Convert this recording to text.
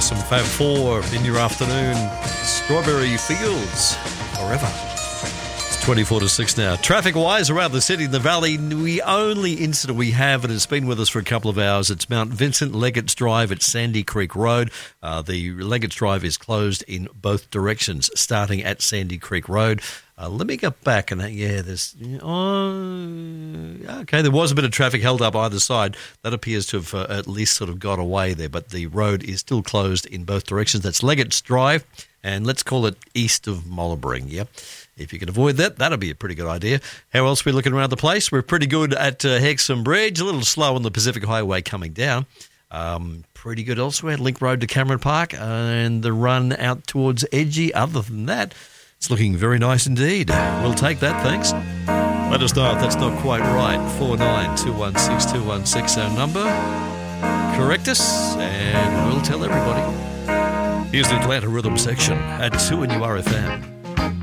Some Fab 4 in your afternoon. Strawberry Fields forever. It's 24 to 6 now. Traffic-wise around the city and the valley, the only incident we have, and it's been with us for a couple of hours, it's Mount Vincent Leggett's Drive at Sandy Creek Road. The Leggett's Drive is closed in both directions, starting at Sandy Creek Road. Let me go back and, there's... okay, there was a bit of traffic held up either side. That appears to have at least sort of got away there, but the road is still closed in both directions. That's Leggett's Drive, and let's call it east of Mollabring, yep. If you can avoid that, that'll be a pretty good idea. How else are we looking around the place? We're pretty good at Hexham Bridge, a little slow on the Pacific Highway coming down. Pretty good elsewhere, Link Road to Cameron Park, and the run out towards Edgy. Other than that, it's looking very nice indeed. We'll take that, thanks. Let us know if that's not quite right. 49216216 our number. Correct us, and we'll tell everybody. Here's the Atlanta Rhythm section at 2NURFM.